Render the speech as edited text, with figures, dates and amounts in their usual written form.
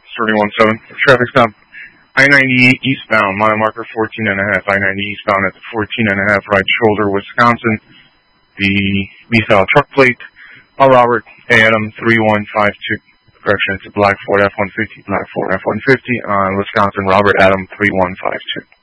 3017. Traffic stop. I-98 eastbound, mile marker 14.5. I-90 eastbound at the 14.5 right shoulder, Wisconsin. The V-style truck plate. Robert Adam 3152. Correction, it's a black Ford F-150, black Ford F-150 on Wisconsin, Robert Adam 3152.